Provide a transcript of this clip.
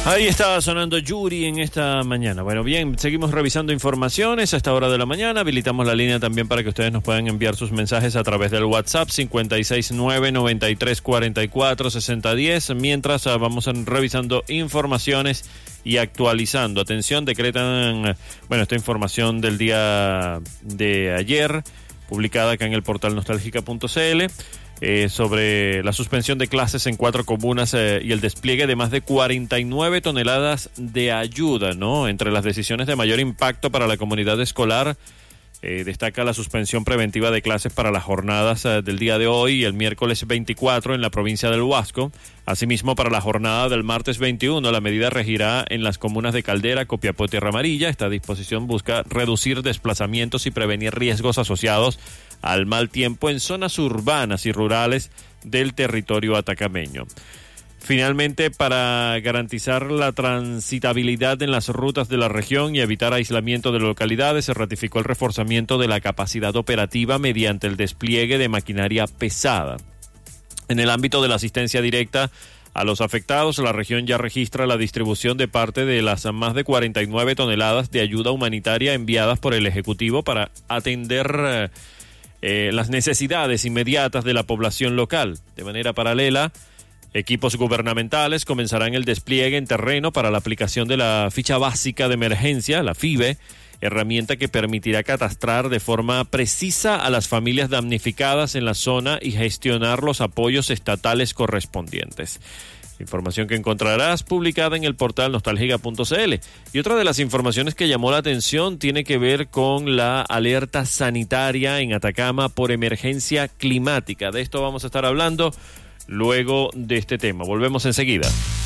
Ahí está sonando Yuri en esta mañana. Bueno, bien, seguimos revisando informaciones a esta hora de la mañana. Habilitamos la línea también para que ustedes nos puedan enviar sus mensajes a través del WhatsApp 569-9344-6010. Mientras vamos revisando informaciones y actualizando. Atención, decretan, esta información del día de ayer, publicada acá en el portal nostálgica.cl. Sobre la suspensión de clases en 4 comunas y el despliegue de más de 49 toneladas de ayuda, ¿no? Entre las decisiones de mayor impacto para la comunidad escolar, destaca la suspensión preventiva de clases para las jornadas del día de hoy y el miércoles 24 en la provincia del Huasco. Asimismo, para la jornada del martes 21, la medida regirá en las comunas de Caldera, Copiapó y Tierra Amarilla. Esta disposición busca reducir desplazamientos y prevenir riesgos asociados al mal tiempo en zonas urbanas y rurales del territorio atacameño. Finalmente, para garantizar la transitabilidad en las rutas de la región y evitar aislamiento de localidades, se ratificó el reforzamiento de la capacidad operativa mediante el despliegue de maquinaria pesada. En el ámbito de la asistencia directa a los afectados, la región ya registra la distribución de parte de las más de 49 toneladas de ayuda humanitaria enviadas por el Ejecutivo para atender las necesidades inmediatas de la población local. De manera paralela, equipos gubernamentales comenzarán el despliegue en terreno para la aplicación de la ficha básica de emergencia, la FIBE, herramienta que permitirá catastrar de forma precisa a las familias damnificadas en la zona y gestionar los apoyos estatales correspondientes. Información que encontrarás publicada en el portal nostálgica.cl. Y otra de las informaciones que llamó la atención tiene que ver con la alerta sanitaria en Atacama por emergencia climática. De esto vamos a estar hablando luego de este tema. Volvemos enseguida.